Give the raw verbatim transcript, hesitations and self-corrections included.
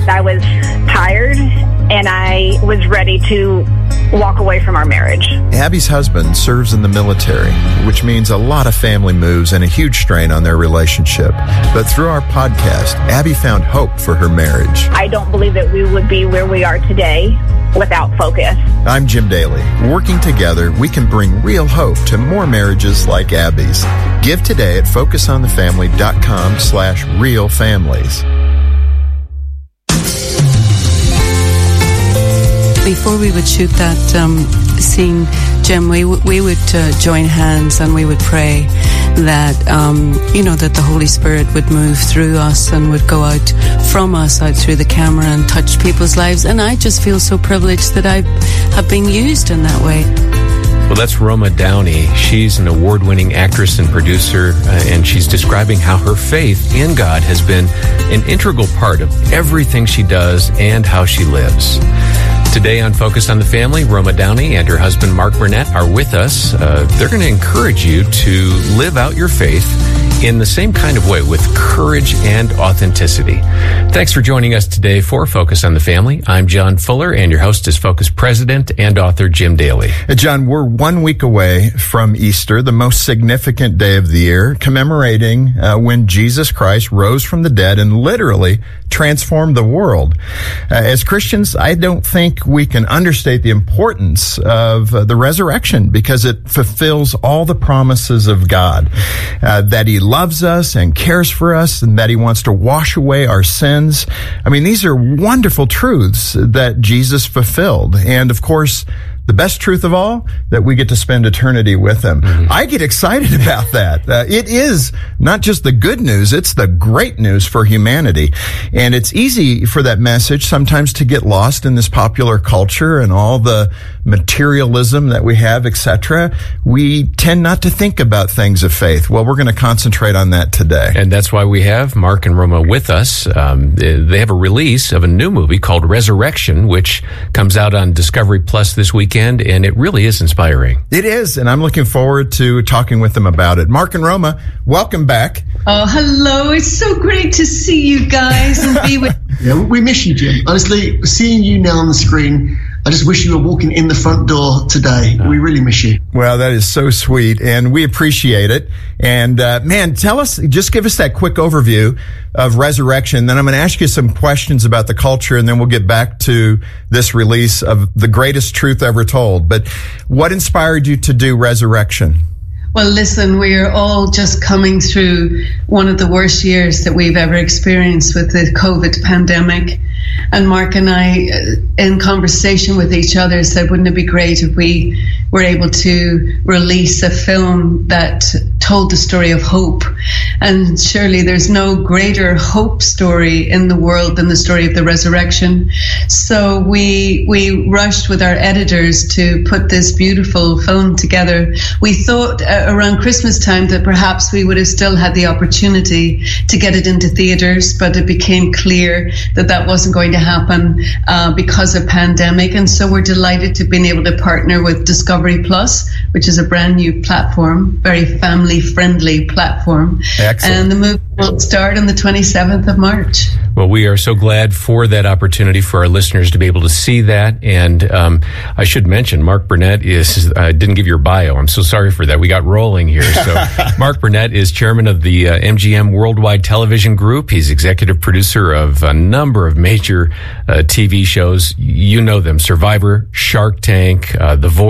I was tired and I was ready to walk away from our marriage. Abby's husband serves in the military, which means a lot of family moves and a huge strain on their relationship. But through our podcast, Abby found hope for her marriage. I don't believe that we would be where we are today without focus. I'm Jim Daly. Working together, we can bring real hope to more marriages like Abby's. Give today at focusonthefamily.com slash real families. Before we would shoot that um, scene, Jim, we, w- we would uh, join hands and we would pray that, um, you know, that the Holy Spirit would move through us and would go out from us, out through the camera and touch people's lives. And I just feel so privileged that I have been used in that way. Well, that's Roma Downey. She's an award-winning actress and producer, uh, and she's describing how her faith in God has been an integral part of everything she does and how she lives. Today on Focus on the Family, Roma Downey and her husband Mark Burnett are with us. Uh, they're going to encourage you to live out your faith in the same kind of way, with courage and authenticity. Thanks for joining us today for Focus on the Family. I'm John Fuller, and your host is Focus President and author Jim Daly. John, we're one week away from Easter, the most significant day of the year, commemorating uh, when Jesus Christ rose from the dead and literally transformed the world. Uh, as Christians, I don't think we can understate the importance of uh, the resurrection, because it fulfills all the promises of God, uh, that He loves us and cares for us, and that He wants to wash away our sins. I mean, these are wonderful truths that Jesus fulfilled. And of course, the best truth of all, that we get to spend eternity with Him. Mm-hmm. I get excited about that. Uh, it is not just the good news, it's the great news for humanity. And it's easy for that message sometimes to get lost in this popular culture and all the materialism that we have, et cetera. We tend not to think about things of faith. Well, we're going to concentrate on that today. And that's why we have Mark and Roma with us. Um, they have a release of a new movie called Resurrection, which comes out on Discovery Plus this weekend. And it really is inspiring. It is, and I'm looking forward to talking with them about it. Mark and Roma, welcome back. Oh, hello. It's so great to see you guys and be with Yeah, we miss you, Jim. Honestly, seeing you now on the screen, I just wish you were walking in the front door today. Oh. We really miss you. Well, that is so sweet, and we appreciate it. And, uh, man, tell us, just give us that quick overview of Resurrection. Then I'm going to ask you some questions about the culture, and then we'll get back to this release of the greatest truth ever told. But what inspired you to do Resurrection? Well, listen, we are all just coming through one of the worst years that we've ever experienced with the COVID pandemic. And Mark and I, in conversation with each other, said, wouldn't it be great if we were able to release a film that told the story of hope? And surely there's no greater hope story in the world than the story of the resurrection. So we we rushed with our editors to put this beautiful film together. We thought uh, around Christmas time that perhaps we would have still had the opportunity to get it into theaters, but it became clear that that wasn't going to happen uh, because of pandemic. And so we're delighted to have been able to partner with Discovery Plus, which is a brand new platform, very family friendly platform. Excellent. And the movie will start on the twenty-seventh of March. Well, we are so glad for that opportunity for our listeners to be able to see that. And um, I should mention, Mark Burnett is, I uh, didn't give your bio. I'm so sorry for that. We got rolling here. So Mark Burnett is chairman of the uh, M G M Worldwide Television Group. He's executive producer of a number of major uh, T V shows. You know them: Survivor, Shark Tank, uh, The Voice.